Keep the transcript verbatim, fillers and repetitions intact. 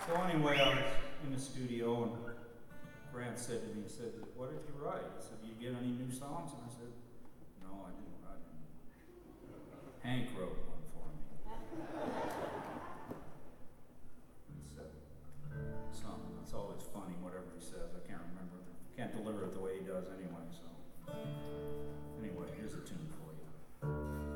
So anyway, I was in the studio and Grant said to me, he said, "What did you write?" He said, "Do you get any new songs?" And I said, "No, I didn't write any. Hank wrote one for me." He said something. It's always funny, whatever he says. I can't remember. Can't deliver it the way he does anyway, so.